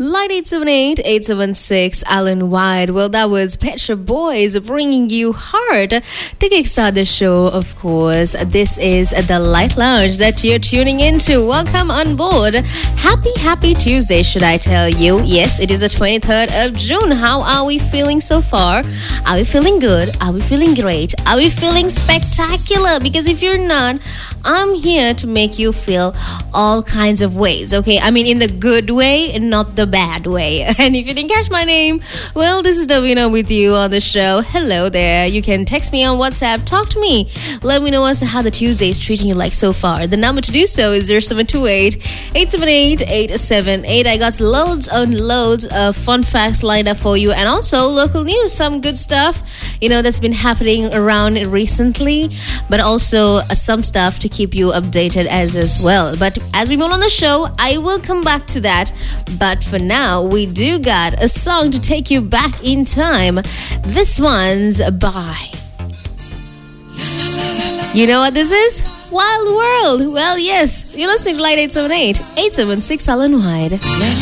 Light 878-876 Alan Wide. Well, that was Pet Shop Boys bringing you Heart to kickstart the show, of course. This is the Light Lounge that you're tuning into. Welcome on board. Happy Tuesday, should I tell you? Yes, it is the 23rd of June. How are we feeling so far? Are we feeling good? Are we feeling great? Are we feeling spectacular? Because if you're not, I'm here to make you feel all kinds of ways, okay? I mean, in the good way and not the bad way. And if you didn't catch my name, well, this is Davina with you on the show. Hello there. You can text me on WhatsApp. Talk to me. Let me know as to how the Tuesday is treating you like so far. The number to do so is 0728-878-878. I got loads and loads of fun facts lined up for you, and also local news, some good stuff, that's been happening around recently, but also some stuff to keep you updated as well. But as we move on the show, I will come back to that. But for now, we do got a song to take you back in time. This one's by... You know what this is? Wild World. Well, yes, you're listening to Light 878-876 Alan Wide.